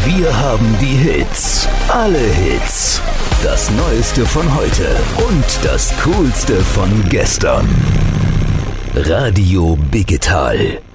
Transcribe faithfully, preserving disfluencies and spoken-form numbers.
Wir haben die Hits. Alle Hits. Das Neueste von heute und das Coolste von gestern. Radio Digital.